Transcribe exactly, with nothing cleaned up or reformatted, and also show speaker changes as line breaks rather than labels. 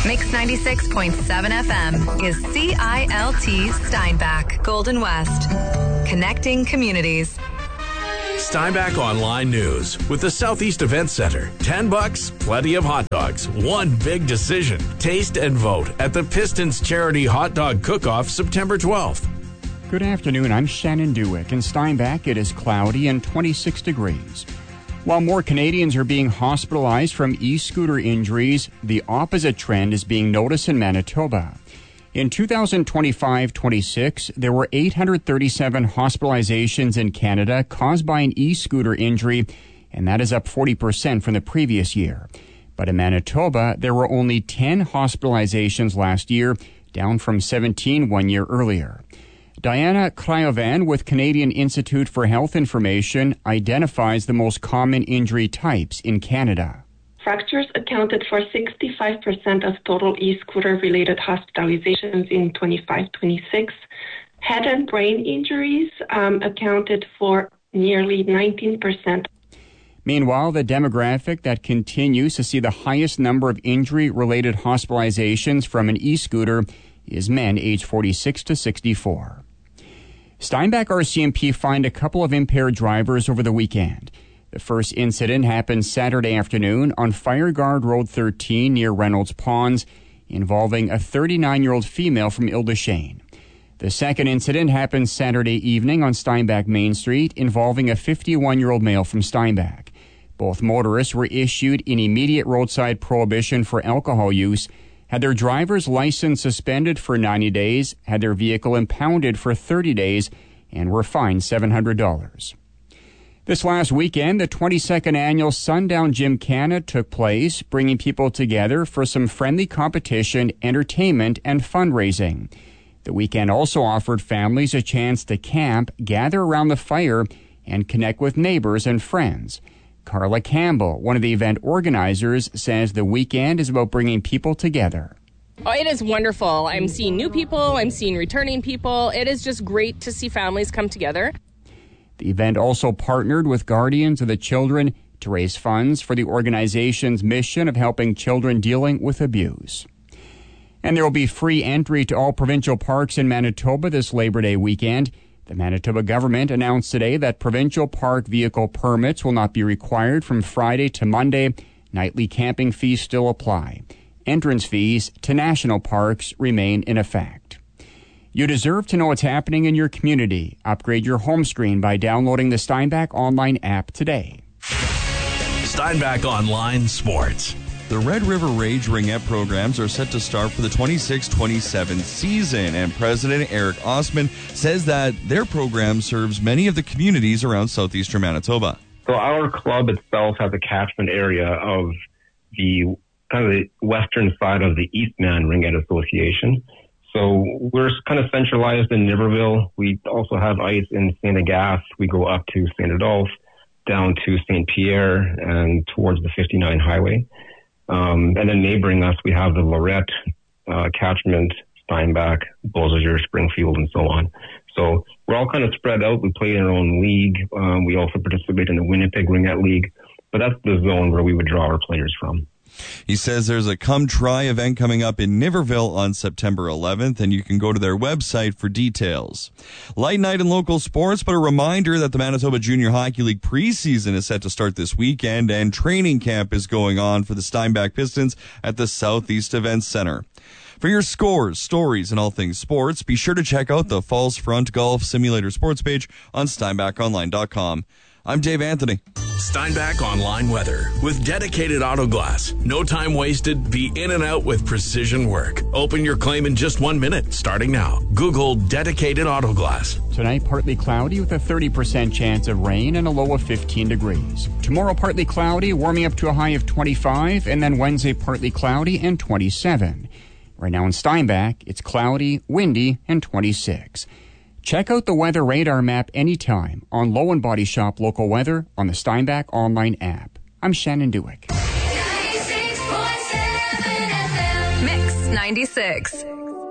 Mix ninety-six point seven F M is C I L T Steinbach, Golden West. Connecting communities.
Steinbach Online News with the Southeast Event Center. Ten bucks, plenty of hot dogs, one big decision. Taste and vote at the Pistons Charity Hot Dog Cook-Off September twelfth.
Good afternoon, I'm Shannon Dewick. In Steinbach, it is cloudy and twenty-six degrees. While more Canadians are being hospitalized from e-scooter injuries, the opposite trend is being noticed in Manitoba. In two thousand twenty-five twenty-six, there were eight hundred thirty-seven hospitalizations in Canada caused by an e-scooter injury, and that is up forty percent from the previous year. But in Manitoba, there were only ten hospitalizations last year, down from seventeen one year earlier. Diana Cryovan with Canadian Institute for Health Information identifies the most common injury types in Canada.
Fractures accounted for sixty-five percent of total e-scooter-related hospitalizations in twenty-five twenty-six. Head and brain injuries um, accounted for nearly nineteen percent.
Meanwhile, the demographic that continues to see the highest number of injury-related hospitalizations from an e-scooter is men aged forty-six to sixty-four. Steinbach R C M P fined a couple of impaired drivers over the weekend. The first incident happened Saturday afternoon on Fireguard Road thirteen near Reynolds Ponds, involving a thirty-nine-year-old female from Ile-des-Chênes. The second incident happened Saturday evening on Steinbach Main Street, involving a fifty-one-year-old male from Steinbach. Both motorists were issued an immediate roadside prohibition for alcohol use, had their driver's license suspended for ninety days, had their vehicle impounded for thirty days, and were fined seven hundred dollars. This last weekend, the twenty-second annual Sundown Gymkhana took place, bringing people together for some friendly competition, entertainment, and fundraising. The weekend also offered families a chance to camp, gather around the fire, and connect with neighbors and friends. Carla Campbell, one of the event organizers, says the weekend is about bringing people together.
Oh, it is wonderful. I'm seeing new people. I'm seeing returning people. It is just great to see families come together.
The event also partnered with Guardians of the Children to raise funds for the organization's mission of helping children dealing with abuse. And there will be free entry to all provincial parks in Manitoba this Labor Day weekend. The Manitoba government announced today that provincial park vehicle permits will not be required from Friday to Monday. Nightly camping fees still apply. Entrance fees to national parks remain in effect. You deserve to know what's happening in your community. Upgrade your home screen by downloading the Steinbach Online app today.
Steinbach Online Sports.
The Red River Rage Ringette programs are set to start for the twenty-six twenty-seven season, and President Eric Osman says that their program serves many of the communities around southeastern Manitoba.
So our club itself has a catchment area of the kind of the western side of the Eastman Ringette Association. So we're kind of centralized in Niverville. We also have ice in Saint Agasse. We go up to Saint Adolphe, down to Saint Pierre, and towards the fifty-nine highway. Um, and then neighboring us, we have the Lorette, uh, Catchment, Steinbach, Beausejour, Springfield, and so on. So we're all kind of spread out. We play in our own league. Um, we also participate in the Winnipeg Ringette League. But that's the zone where we would draw our players from.
He says there's a Come Try event coming up in Niverville on September eleventh, and you can go to their website for details. Light night in local sports, but a reminder that the Manitoba Junior Hockey League preseason is set to start this weekend, and training camp is going on for the Steinbach Pistons at the Southeast Events Center. For your scores, stories, and all things sports, be sure to check out the Falls Front Golf Simulator sports page on steinbach online dot com. I'm Dave Anthony.
Steinbach Online Weather with Dedicated Auto Glass. No time wasted. Be in and out with precision work. Open your claim in just one minute, starting now. Google Dedicated Auto Glass.
Tonight, partly cloudy with a thirty percent chance of rain and a low of fifteen degrees. Tomorrow, partly cloudy, warming up to a high of twenty-five, and then Wednesday, partly cloudy and twenty-seven. Right now in Steinbach, it's cloudy, windy, and twenty-six. Check out the weather radar map anytime on Low and Body Shop Local Weather on the Steinbach Online app. I'm Shannon Dewick.
ninety-six point seven F M. Mix ninety-six.